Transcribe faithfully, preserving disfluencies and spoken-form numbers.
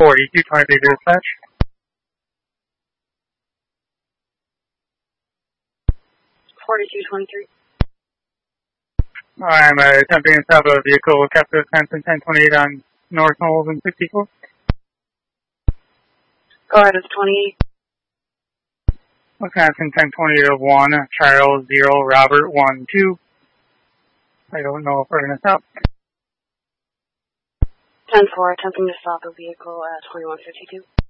forty-two twenty-three dispatch. forty-two twenty-three. I'm uh, attempting to stop a vehicle with Captain Wisconsin ten twenty-eight on North Knowles and sixty-four. Go ahead, it's twenty-eight. Wisconsin ten twenty-eight oh one, Charles zero, Robert one two. I don't know if we're going to stop. ten four, attempting to stop a vehicle at twenty-one fifty-two.